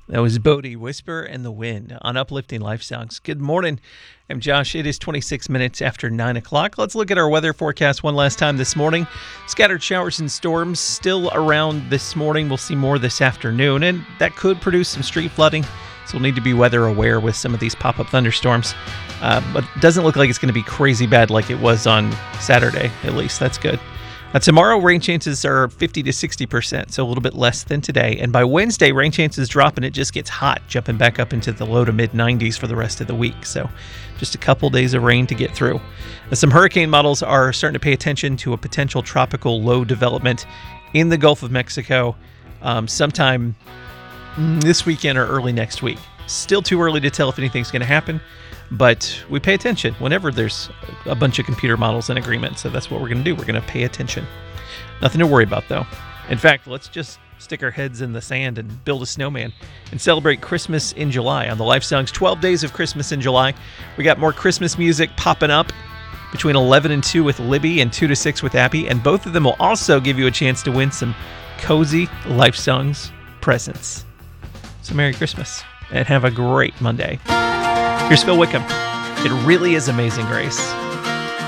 That was Bodie, Whisper and the Wind on Uplifting Life Songs. Good morning. I'm Josh. It is 26 minutes after 9 o'clock. Let's look at our weather forecast one last time this morning. Scattered showers and storms still around this morning. We'll see more this afternoon, and that could produce some street flooding. So we'll need to be weather aware with some of these pop-up thunderstorms. But it doesn't look like it's going to be crazy bad like it was on Saturday, at least. That's good. Tomorrow, rain chances are 50 to 60%, so a little bit less than today. And by Wednesday, rain chances drop and it just gets hot, jumping back up into the low to mid-90s for the rest of the week. So just a couple days of rain to get through. Some hurricane models are starting to pay attention to a potential tropical low development in the Gulf of Mexico sometime this weekend or early next week. Still too early to tell if anything's going to happen, but we pay attention whenever there's a bunch of computer models in agreement. So that's what we're going to do. We're going to pay attention. Nothing to worry about, though. In fact, let's just stick our heads in the sand and build a snowman and celebrate Christmas in July on the Life Songs 12 Days of Christmas in July. We got more Christmas music popping up between 11 and 2 with Libby and 2 to 6 with Abby. And both of them will also give you a chance to win some cozy Life Songs presents. So Merry Christmas and have a great Monday. Here's Phil Wickham. It really is Amazing Grace.